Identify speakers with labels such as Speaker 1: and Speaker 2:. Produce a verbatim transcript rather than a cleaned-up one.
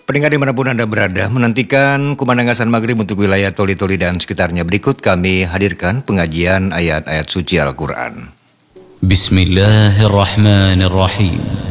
Speaker 1: Pendengar dimanapun Anda berada, menantikan kumandangsan maghrib untuk wilayah Toli-Toli dan sekitarnya. Berikut kami hadirkan pengajian ayat-ayat suci Al-Quran.
Speaker 2: Bismillahirrahmanirrahim.